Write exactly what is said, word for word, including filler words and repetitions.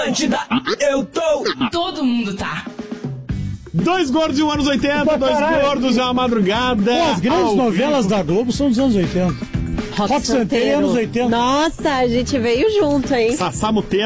Atlântida, eu tô. Todo mundo tá. Dois gordos de um anos oitenta, dois gordos de uma madrugada. Pô, as grandes novelas da Globo são dos anos oitenta. Rock, Rock Santeiro, anos oitenta. Nossa, a gente veio junto, hein? Sassá Mutema.